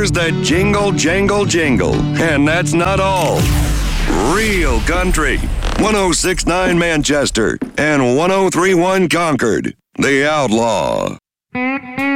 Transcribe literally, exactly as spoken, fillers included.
here's the jingle, jangle, jingle. And that's not all. Real country. one oh six point nine Manchester and one oh three point one Concord. The Outlaw.